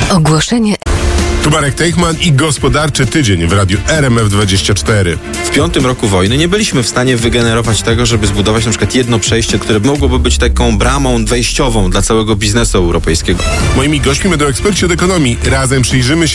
Ogłoszenie. Tu Marek Teichman i Gospodarczy Tydzień w radiu RMF24. W 5. roku wojny nie byliśmy w stanie wygenerować tego, żeby zbudować na przykład jedno przejście, które mogłoby być taką bramą wejściową dla całego biznesu europejskiego. Moimi gośćmi będą eksperci od ekonomii. Razem przyjrzymy się